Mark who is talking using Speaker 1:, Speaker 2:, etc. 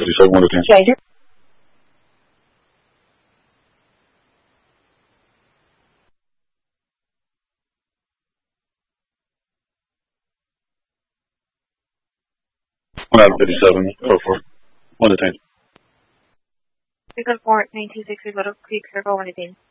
Speaker 1: 37, 1 to 10.
Speaker 2: Chaser.
Speaker 1: One out of 57, code for 1 to 10.
Speaker 2: We go to Fort 926, we go to Creek Circle, 1 to 10.